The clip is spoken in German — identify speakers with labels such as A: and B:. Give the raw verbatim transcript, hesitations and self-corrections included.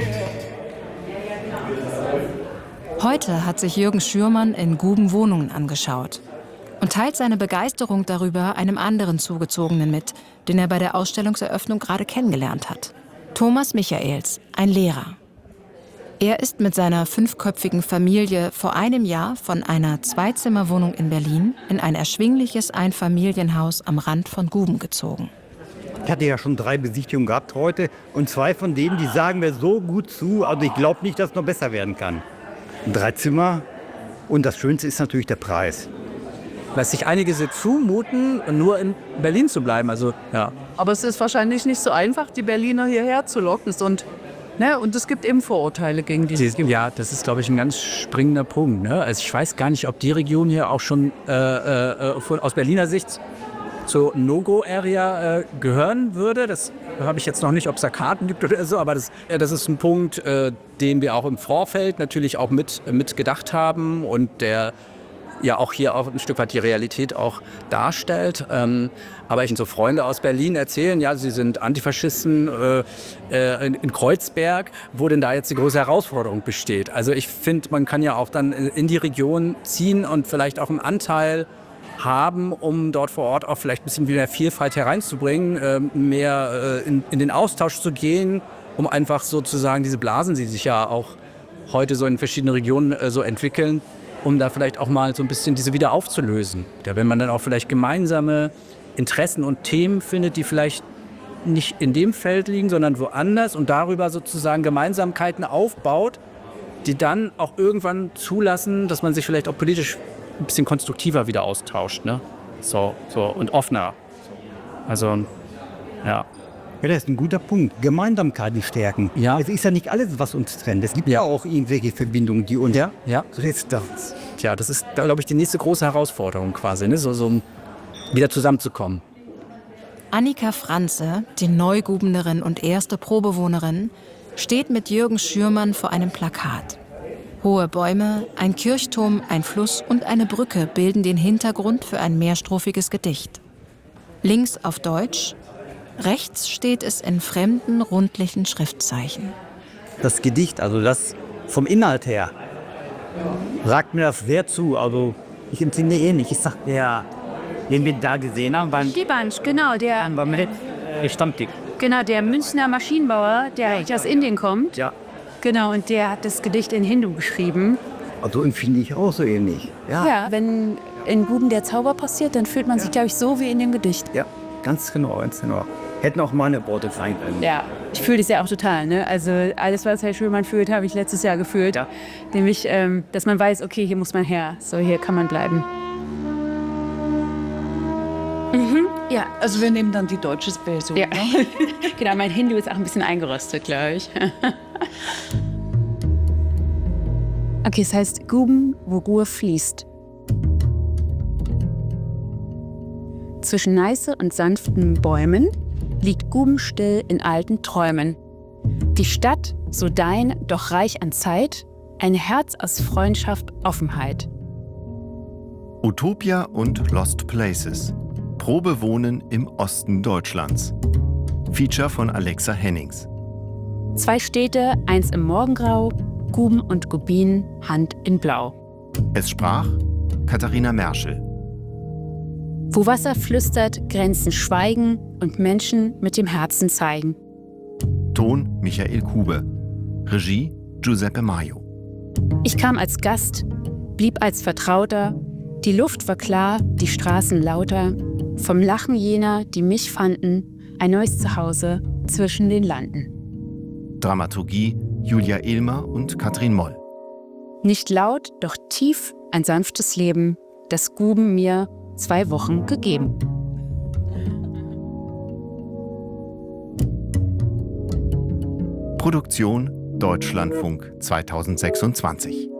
A: Heute hat sich Jürgen Schürmann in Guben Wohnungen angeschaut und teilt seine Begeisterung darüber einem anderen Zugezogenen mit, den er bei der Ausstellungseröffnung gerade kennengelernt hat. Thomas Michaels, ein Lehrer. Er ist mit seiner fünfköpfigen Familie vor einem Jahr von einer Zweizimmerwohnung in Berlin in ein erschwingliches Einfamilienhaus am Rand von Guben gezogen.
B: Ich hatte ja schon drei Besichtigungen gehabt heute und zwei von denen, die sagen mir so gut zu, also ich glaube nicht, dass es noch besser werden kann. Drei Zimmer und das Schönste ist natürlich der Preis.
C: Lässt sich einige so zumuten, nur in Berlin zu bleiben. Also, ja.
D: Aber es ist wahrscheinlich nicht so einfach, die Berliner hierher zu locken. Und, ne, und es gibt eben Vorurteile gegen die.
C: Ja, das ist, glaube ich, ein ganz springender Punkt. Ne? Also ich weiß gar nicht, ob die Region hier auch schon äh, äh, von, aus Berliner Sicht zur No-Go-Area äh, gehören würde. Das habe ich jetzt noch nicht, ob es da Karten gibt oder so, aber das, äh, das ist ein Punkt, äh, den wir auch im Vorfeld natürlich auch mit, mit gedacht haben und der ja auch hier auch ein Stück weit die Realität auch darstellt. Ähm, aber ich so Freunde aus Berlin erzählen, ja, sie sind Antifaschisten äh, äh, in, in Kreuzberg, wo denn da jetzt die große Herausforderung besteht. Also ich finde, man kann ja auch dann in die Region ziehen und vielleicht auch einen Anteil haben, um dort vor Ort auch vielleicht ein bisschen mehr Vielfalt hereinzubringen, äh, mehr äh, in, in den Austausch zu gehen, um einfach sozusagen diese Blasen, die sich ja auch heute so in verschiedenen Regionen äh, so entwickeln, um da vielleicht auch mal so ein bisschen diese wieder aufzulösen. Ja, wenn man dann auch vielleicht gemeinsame Interessen und Themen findet, die vielleicht nicht in dem Feld liegen, sondern woanders und darüber sozusagen Gemeinsamkeiten aufbaut, die dann auch irgendwann zulassen, dass man sich vielleicht auch politisch ein bisschen konstruktiver wieder austauscht, ne? So, so und offener. Also, ja.
B: Ja, das ist ein guter Punkt. Gemeinsamkeiten stärken.
C: Ja.
B: Es ist ja nicht alles, was uns trennt. Es gibt ja,
C: Ja
B: auch irgendwelche Verbindungen, die uns
C: Ja, ja.
B: jetzt da.
C: Tja, das ist, glaube ich, die nächste große Herausforderung quasi, ne? So, so wieder zusammenzukommen.
A: Annika Franze, die Neugubenerin und erste Probewohnerin, steht mit Jürgen Schürmann vor einem Plakat. Hohe Bäume, ein Kirchturm, ein Fluss und eine Brücke bilden den Hintergrund für ein mehrstrophiges Gedicht. Links auf Deutsch, rechts steht es in fremden, rundlichen Schriftzeichen.
B: Das Gedicht, also das vom Inhalt her, sagt mir das sehr zu. Also ich empfinde ähnlich. Ich sag, der, den wir da gesehen haben, war
E: Stibansch, genau, der,
B: war mit äh, Stammtick.
E: genau, der Münchner Maschinenbauer, der eigentlich aus Indien kommt.
B: Ja.
E: Genau, und der hat das Gedicht in Hindu geschrieben.
B: Also empfinde ich auch so ähnlich. Ja,
E: Ja, wenn in Guben der Zauber passiert, dann fühlt man sich, glaube ich, so wie in dem Gedicht.
B: ja, ganz genau, ganz genau. Hätten auch meine Worte sein können.
E: Ja, ich fühle das ja auch total. Ne? Also alles, was Herr Schürmann fühlt, habe ich letztes Jahr gefühlt.
B: Ja.
E: Nämlich, ähm, dass man weiß, okay, hier muss man her. So, hier kann man bleiben. Mhm, ja.
D: Also wir nehmen dann die deutsche Version.
E: Ja.
D: Ne?
E: Genau, mein Hindu ist auch ein bisschen eingerostet, glaube ich. Okay, es heißt Guben, wo Ruhe fließt. Zwischen Neiße und sanften Bäumen liegt Guben still in alten Träumen. Die Stadt, so dein, doch reich an Zeit, ein Herz aus Freundschaft, Offenheit.
F: Utopia und Lost Places. Probewohnen im Osten Deutschlands. Feature von Alexa Hennings.
E: Zwei Städte, eins im Morgengrau, Guben und Gubin, Hand in Blau.
F: Es sprach Katharina Merschel.
E: Wo Wasser flüstert, Grenzen schweigen und Menschen mit dem Herzen zeigen.
F: Ton Michael Kube. Regie Giuseppe Maio.
E: Ich kam als Gast, blieb als Vertrauter. Die Luft war klar, die Straßen lauter. Vom Lachen jener, die mich fanden, ein neues Zuhause zwischen den Landen.
F: Dramaturgie Julia Ehlmer und Katrin Moll.
E: Nicht laut, doch tief ein sanftes Leben, das Guben mir zwei Wochen gegeben.
F: Produktion Deutschlandfunk zweitausendsechsundzwanzig.